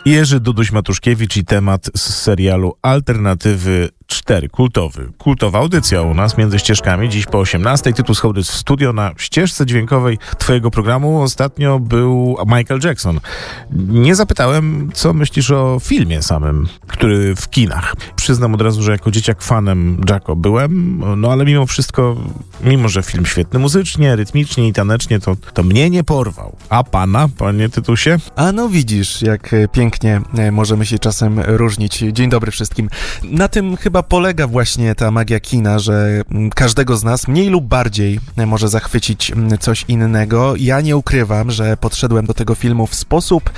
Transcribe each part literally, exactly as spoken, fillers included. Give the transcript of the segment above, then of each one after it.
Jerzy Duduś-Matuszkiewicz i temat z serialu Alternatywy cztery, kultowy. Kultowa audycja u nas między ścieżkami, dziś po osiemnastej. Tytuł Schody w studio. Na ścieżce dźwiękowej twojego programu ostatnio był Michael Jackson. Nie zapytałem, co myślisz o filmie samym, który w kinach. Przyznam od razu, że jako dzieciak fanem Jacko byłem, no ale mimo wszystko, mimo że film świetny muzycznie, rytmicznie i tanecznie, to, to mnie nie porwał. A pana, panie Tytusie? A no widzisz, jak pięknie możemy się czasem różnić. Dzień dobry wszystkim. Na tym chyba polega właśnie ta magia kina, że każdego z nas mniej lub bardziej może zachwycić coś innego. Ja nie ukrywam, że podszedłem do tego filmu w sposób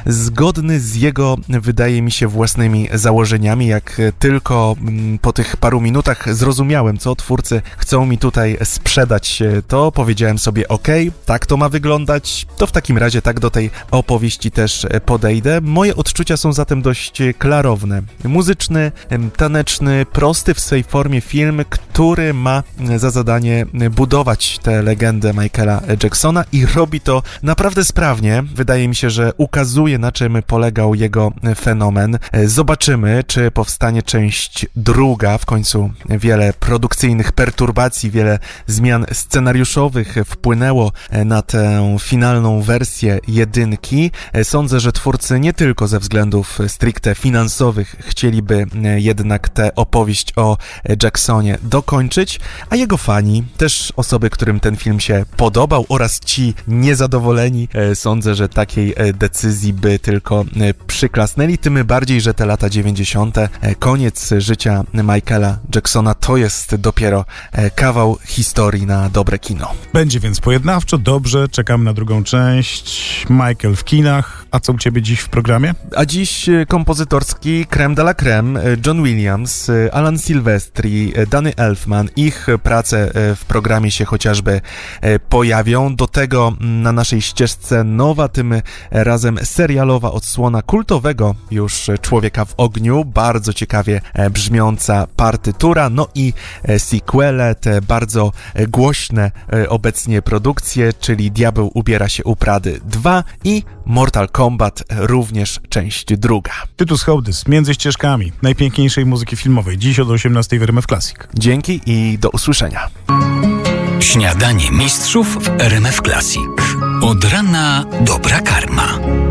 zgodny z jego, wydaje mi się, własnymi założeniami. Jak tylko po tych paru minutach zrozumiałem, co twórcy chcą mi tutaj sprzedać, to powiedziałem sobie, okej, okay, tak to ma wyglądać, to w takim razie tak do tej opowieści też podejdę. Moje odczucia są zatem dość klarowne. Muzyczny, taneczny, prosty w swej formie film, który ma za zadanie budować tę legendę Michaela Jacksona i robi to naprawdę sprawnie. Wydaje mi się, że ukazuje, na czym polegał jego fenomen. Zobaczymy, czy powstanie część druga. W końcu wiele produkcyjnych perturbacji, wiele zmian scenariuszowych wpłynęło na tę finalną wersję jedynki. Sądzę, że twórcy nie tylko ze względów stricte finansowych chcieliby jednak tę opowieść o Jacksonie dokończyć, a jego fani, też osoby, którym ten film się podobał oraz ci niezadowoleni, sądzę, że takiej decyzji by tylko przyklasnęli, tym bardziej, że te lata dziewięćdziesiąte, koniec życia Michaela Jacksona, to jest dopiero kawał historii na dobre kino. Będzie więc pojednawczo, dobrze, czekam na drugą część. Michael w kinach, a co u ciebie dziś w programie? A dziś kompozytorski crème de la crème, John Williams, Alan Silvestri, Danny Elfman. Ich prace w programie się chociażby pojawią. Do tego na naszej ścieżce nowa, tym razem serialowa odsłona kultowego już Człowieka w ogniu, bardzo ciekawie brzmiąca partytura, no i sequele, te bardzo głośne obecnie produkcje, czyli Diabeł ubiera się u Prady dwa i Mortal Kombat, również część druga. Tytuł Hołdys, między ścieżkami najpiękniejszej muzyki filmowej. Dziś od osiemnastej w R M F Classic. Dzięki i do usłyszenia. Śniadanie mistrzów w R M F Classic. Od rana dobra karma.